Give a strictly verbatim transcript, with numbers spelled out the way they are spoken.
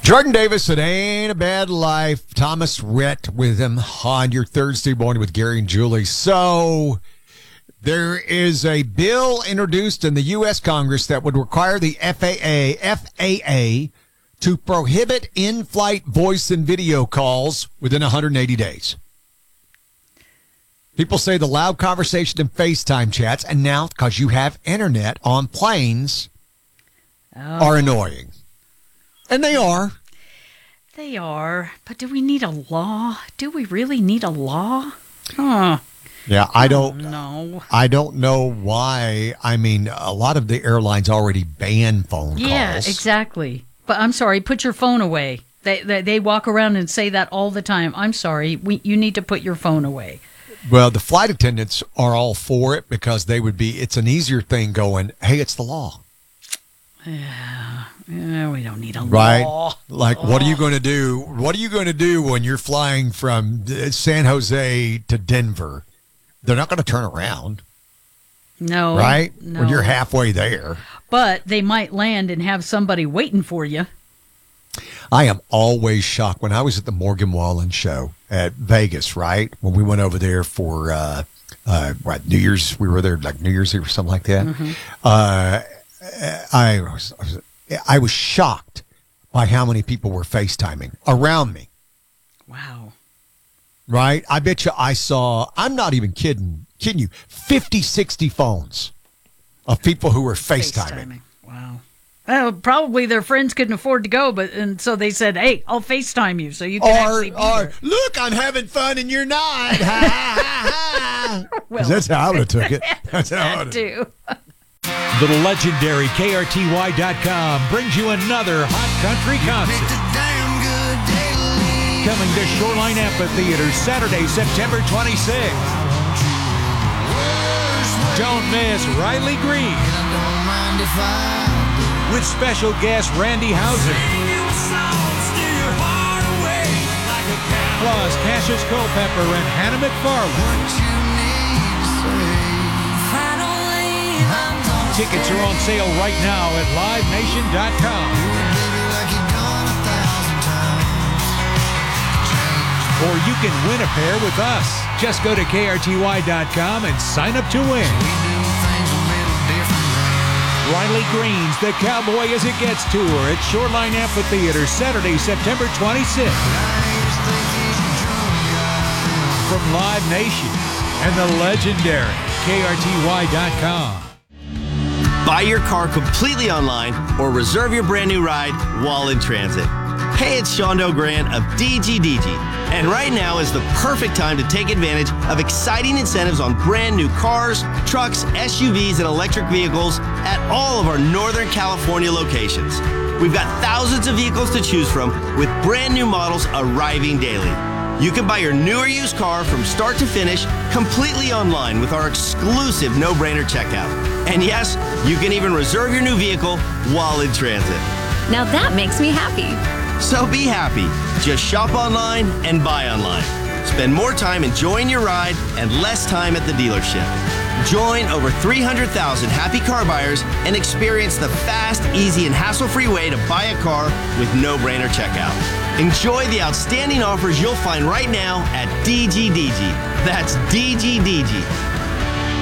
Jordan Davis, it ain't a bad life. Thomas Rhett with him on your Thursday morning with Gary and Julie. So there is a bill introduced in the U S Congress that would require the F A A, F A A to prohibit in-flight voice and video calls within one hundred eighty days. People say the loud conversation and FaceTime chats, and now because you have internet on planes, oh. are annoying. And they are. They are. But do we need a law? Do we really need a law? Huh. Yeah, I don't know. I don't know why. I mean, a lot of the airlines already ban phone yeah, calls. Yeah, exactly. But I'm sorry, put your phone away. They, they they walk around and say that all the time. I'm sorry, we, you need to put your phone away. Well, the flight attendants are all for it because they would be, it's an easier thing going, hey, it's the law. Yeah. Yeah, we don't need a right? law. Like, oh. what are you going to do? What are you going to do when you're flying from San Jose to Denver? They're not going to turn around. No. Right? No. When you're halfway there. But they might land and have somebody waiting for you. I am always shocked. When I was at the Morgan Wallen show at Vegas, right? When we went over there for uh, uh, what, New Year's, we were there like New Year's Eve or something like that. Mm-hmm. Uh, I was, I was I was shocked by how many people were FaceTiming around me. Wow. Right? I bet you I saw, I'm not even kidding, kidding you, fifty, sixty phones of people who were FaceTiming. FaceTiming. Wow. Well, probably their friends couldn't afford to go, but and so they said, hey, I'll FaceTime you so you can or, actually be or, there. Look, I'm having fun and you're not. Ha, ha, ha. Well, that's how I would have took it. That's how I would have. too. The legendary K R T Y dot com brings you another hot country concert. Coming to Shoreline Amphitheater Saturday, September twenty-sixth. Don't miss Riley Green with special guest Randy Houser. Plus Cassius Culpepper and Hannah McFarlane. Tickets are on sale right now at live nation dot com. Or you can win a pair with us. Just go to K R T Y dot com and sign up to win. Riley Green's The Cowboy As It Gets Tour at Shoreline Amphitheater Saturday, September twenty-sixth. From Live Nation and the legendary K R T Y dot com. Buy your car completely online or reserve your brand new ride while in transit. Hey, it's Shondo Grant of D G D G, and right now is the perfect time to take advantage of exciting incentives on brand new cars, trucks, S U Vs, and electric vehicles at all of our Northern California locations. We've got thousands of vehicles to choose from with brand new models arriving daily. You can buy your new or used car from start to finish completely online with our exclusive no-brainer checkout. And yes, you can even reserve your new vehicle while in transit. Now that makes me happy. So be happy. Just shop online and buy online. Spend more time enjoying your ride and less time at the dealership. Join over three hundred thousand happy car buyers and experience the fast, easy, and hassle-free way to buy a car with no-brainer checkout. Enjoy the outstanding offers you'll find right now at D G D G. That's D G D G.